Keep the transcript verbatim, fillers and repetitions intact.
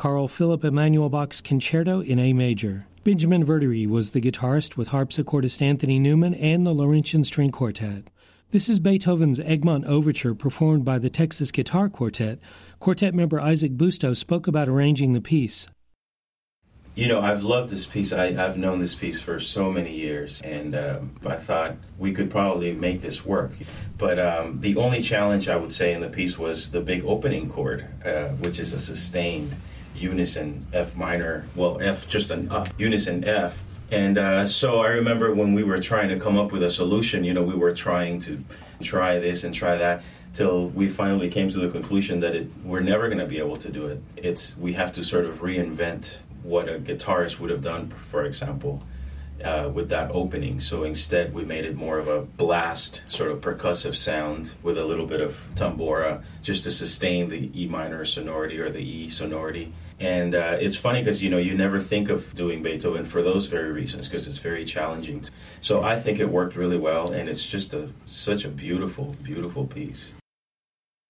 Carl Philipp Emanuel Bach's Concerto in A major. Benjamin Verdery was the guitarist with harpsichordist Anthony Newman and the Laurentian String Quartet. This is Beethoven's Egmont Overture performed by the Texas Guitar Quartet. Quartet member Isaac Busto spoke about arranging the piece. You know, I've loved this piece. I, I've known this piece for so many years, and um, I thought we could probably make this work. But um, the only challenge, I would say, in the piece was the big opening chord, uh, which is a sustained unison F minor, well, F, just an up, unison F. And uh, so I remember when we were trying to come up with a solution, you know, we were trying to try this and try that, till we finally came to the conclusion that it, we're never going to be able to do it. It's we have to sort of reinvent what a guitarist would have done, for example, uh, with that opening. So instead, we made it more of a blast, sort of percussive sound with a little bit of tambora, just to sustain the E minor sonority or the E sonority. And uh, it's funny because, you know, you never think of doing Beethoven for those very reasons, because it's very challenging. So I think it worked really well, and it's just a such a beautiful, beautiful piece.